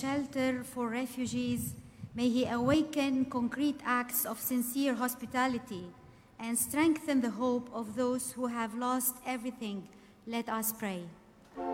shelter for refugees. May He awaken concrete acts of sincere hospitality and strengthen the hope of those who have lost everything. Let us pray.